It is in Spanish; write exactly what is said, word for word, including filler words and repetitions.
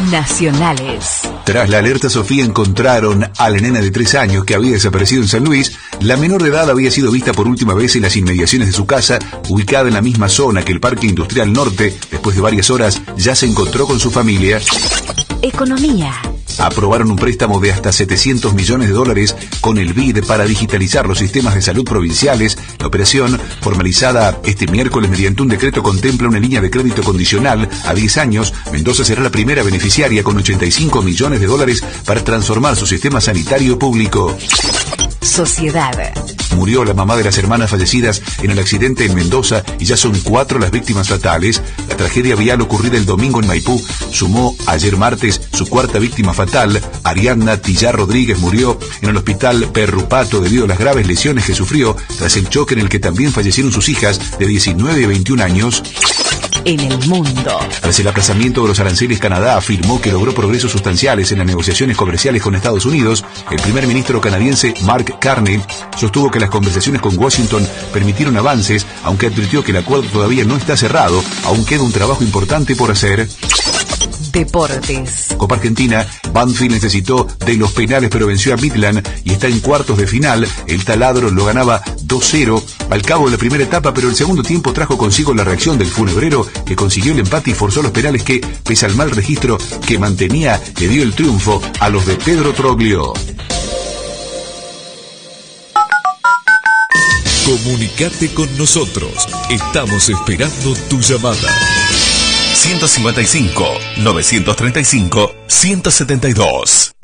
Nacionales. Tras la alerta Sofía encontraron a la nena de tres años que había desaparecido en San Luis. La menor de edad había sido vista por última vez en las inmediaciones de su casa, ubicada en la misma zona que el Parque Industrial Norte. Después de varias horas ya se encontró con su familia. Economía. Aprobaron un préstamo de hasta setecientos millones de dólares con el B I D para digitalizar los sistemas de salud provinciales. La operación, formalizada este miércoles mediante un decreto, contempla una línea de crédito condicional a diez años. Mendoza será la primera beneficiaria con ochenta y cinco millones de dólares para transformar su sistema sanitario público. Sociedad. Murió la mamá de las hermanas fallecidas en el accidente en Mendoza y ya son cuatro las víctimas fatales. La tragedia vial ocurrida el domingo en Maipú sumó ayer martes su cuarta víctima fatal. Ariadna Tillar Rodríguez murió en el hospital Perrupato debido a las graves lesiones que sufrió tras el choque en el que también fallecieron sus hijas de diecinueve y veintiún años. En el mundo. Tras el aplazamiento de los aranceles, Canadá afirmó que logró progresos sustanciales en las negociaciones comerciales con Estados Unidos. El primer ministro canadiense Mark Carney sostuvo que las conversaciones con Washington permitieron avances, aunque advirtió que el acuerdo todavía no está cerrado. Aún queda un trabajo importante por hacer. Deportes. Copa Argentina, Banfield necesitó de los penales pero venció a Midland y está en cuartos de final. El Taladro lo ganaba dos cero al cabo de la primera etapa, pero el segundo tiempo trajo consigo la reacción del Funebrero, que consiguió el empate y forzó los penales que, pese al mal registro que mantenía, le dio el triunfo a los de Pedro Troglio. Comunicate con nosotros. Estamos esperando tu llamada. ciento cincuenta y cinco, novecientos treinta y cinco, ciento setenta y dos.